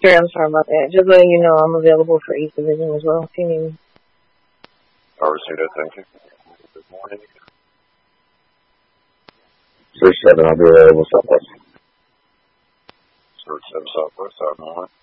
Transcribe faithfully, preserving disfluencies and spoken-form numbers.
Sure, I'm sorry about that. Just letting you know I'm available for East Division as well. Can you? I received it, thank you. Good morning. Sure, seven, I'll be available Southwest. Search seven Southwest, out morning.